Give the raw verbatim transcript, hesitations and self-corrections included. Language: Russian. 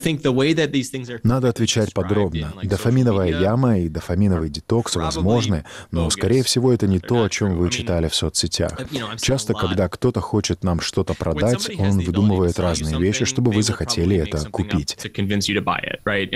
Надо отвечать подробно. Дофаминовая яма и дофаминовый детокс возможны, но, скорее всего, это не то, о чем вы читали в соцсетях. Часто, когда кто-то хочет нам что-то продать, он выдумывает разные вещи, чтобы вы захотели это купить.